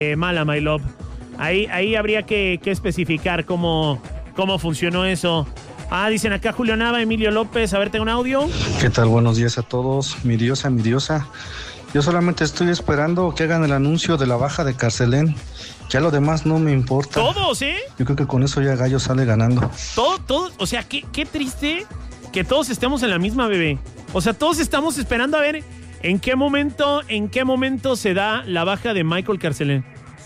mala, my love. Ahí habría que especificar cómo funcionó eso. Dicen acá Julio Nava, Emilio López. A ver, tengo un audio. ¿Qué tal? Buenos días a todos. Mi diosa. Yo solamente estoy esperando que hagan el anuncio de la baja de Carcelén. Ya lo demás no me importa. Todos, ¿eh? Yo creo que con eso ya Gallo sale ganando. Todo. O sea, qué triste que todos estemos en la misma, bebé. O sea, todos estamos esperando a ver en qué momento se da la baja de Michael Carcelén.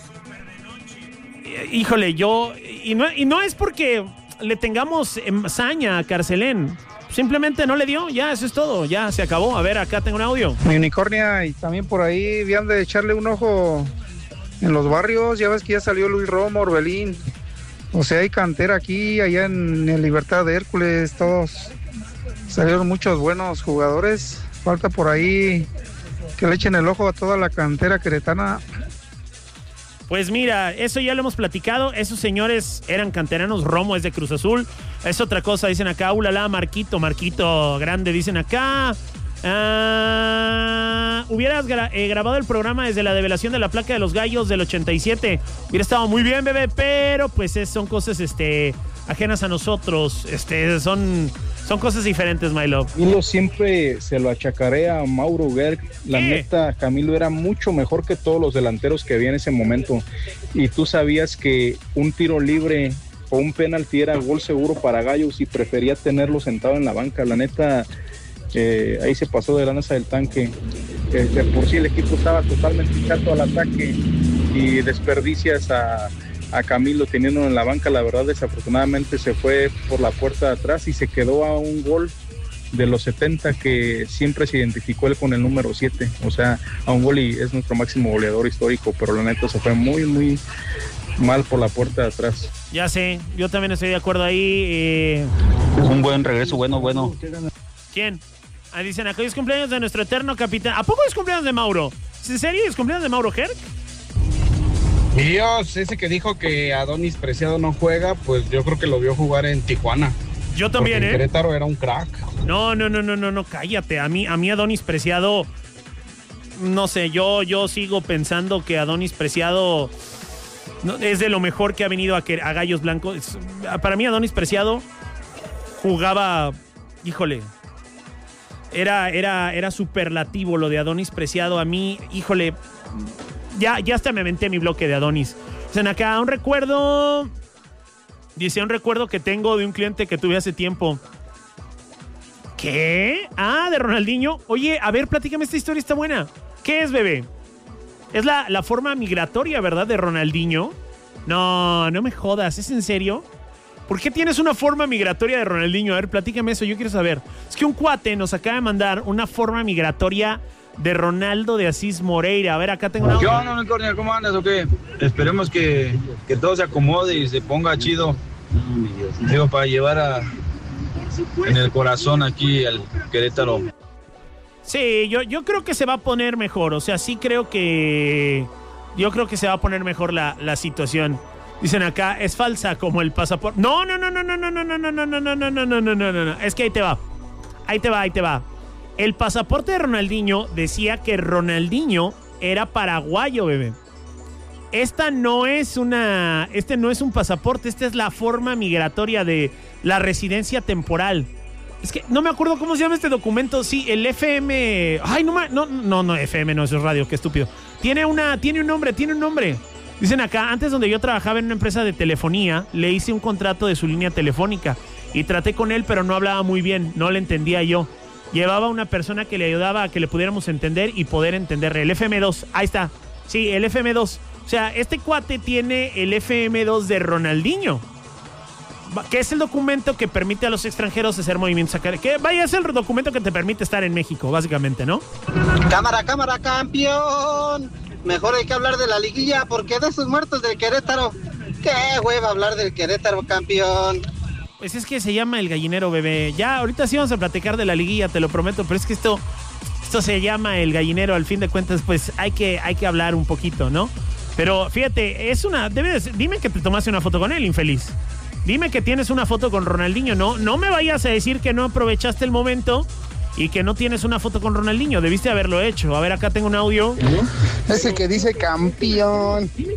Híjole, y no es porque le tengamos saña a Carcelén. Simplemente no le dio, ya, eso es todo, ya se acabó. A ver, acá tengo un audio. Mi unicornia, y también por ahí habían de echarle un ojo en los barrios. Ya ves que ya salió Luis Romo, Orbelín. O sea, hay cantera aquí, allá en el Libertad de Hércules, todos salieron muchos buenos jugadores. Falta por ahí que le echen el ojo a toda la cantera queretana. Pues mira, eso ya lo hemos platicado. Esos señores eran canteranos. Romo es de Cruz Azul. Es otra cosa, dicen acá. Ulala, Marquito grande, dicen acá. Hubieras grabado el programa desde la develación de la placa de los gallos del 87. Hubiera estado muy bien, bebé, pero pues son cosas ajenas a nosotros. Son cosas diferentes, my love. Camilo siempre se lo achacaré a Mauro Gerg. La neta, Camilo era mucho mejor que todos los delanteros que había en ese momento. Y tú sabías que un tiro libre o un penalti era gol seguro para Gallos y prefería tenerlo sentado en la banca. La neta, ahí se pasó de la lanza del tanque. De por sí el equipo estaba totalmente chato al ataque y desperdicias a Camilo teniéndolo en la banca. La verdad, desafortunadamente se fue por la puerta de atrás y se quedó a un gol de los 70 que siempre se identificó él con el número 7, o sea, a un gol, y es nuestro máximo goleador histórico, pero la neta se fue muy, muy mal por la puerta de atrás. Ya sé, yo también estoy de acuerdo ahí. Un buen regreso, bueno. ¿Quién? Dicen acá, es cumpleaños de nuestro eterno capitán. ¿A poco es cumpleaños de Mauro? ¿En serio es cumpleaños de Mauro Gerg? Mi Dios, ese que dijo que Adonis Preciado no juega, pues yo creo que lo vio jugar en Tijuana. Yo también, porque Querétaro era un crack. No, cállate. A mí Adonis Preciado, no sé, yo sigo pensando que Adonis Preciado es de lo mejor que ha venido a Gallos Blancos. Para mí Adonis Preciado jugaba, híjole, era superlativo lo de Adonis Preciado. A mí, híjole, ya hasta me aventé mi bloque de Adonis. Dicen acá, un recuerdo que tengo de un cliente que tuve hace tiempo. ¿Qué? De Ronaldinho. Oye, a ver, platícame, esta historia está buena. ¿Qué es, bebé? Es la forma migratoria, ¿verdad, de Ronaldinho? No me jodas, ¿es en serio? ¿Por qué tienes una forma migratoria de Ronaldinho? A ver, platícame eso, yo quiero saber. Es que un cuate nos acaba de mandar una forma migratoria de Ronaldo de Asís Moreira. A ver, acá tengo una... ¿Qué onda, unicornio? ¿Cómo andas o qué? Esperemos que todo se acomode y se ponga chido. Digo, para llevar en el corazón aquí al Querétaro. Sí, yo creo que se va a poner mejor. O sea, sí creo que... Yo creo que se va a poner mejor la situación. Dicen acá, es falsa como el pasaporte. No. Es que ahí te va. El pasaporte de Ronaldinho decía que Ronaldinho era paraguayo, bebé. Este no es un pasaporte, esta es la forma migratoria de la residencia temporal. Es que no me acuerdo cómo se llama este documento. Sí, el FM. Ay, no, FM no, eso es radio, qué estúpido. Tiene un nombre. Dicen acá, antes donde yo trabajaba en una empresa de telefonía, le hice un contrato de su línea telefónica y traté con él, pero no hablaba muy bien, no le entendía yo. Llevaba una persona que le ayudaba a que le pudiéramos entender y poder entenderle. El FM2, ahí está. Sí, el FM2. O sea, este cuate tiene el FM2 de Ronaldinho, que es el documento que permite a los extranjeros hacer movimientos acá. Que vaya, es el documento que te permite estar en México, básicamente, ¿no? Cámara, campeón. Mejor hay que hablar de la liguilla, porque de esos muertos del Querétaro. ¿Qué hueva hablar del Querétaro, campeón? Pues es que se llama El Gallinero, bebé. Ya, ahorita sí vamos a platicar de la liguilla, te lo prometo, pero es que esto se llama El Gallinero. Al fin de cuentas, pues hay que hablar un poquito, ¿no? Pero fíjate, dime que te tomaste una foto con él, infeliz. Dime que tienes una foto con Ronaldinho, no me vayas a decir que no aprovechaste el momento y que no tienes una foto con Ronaldinho. Debiste haberlo hecho. A ver, acá tengo un audio. Ese que dice campeón.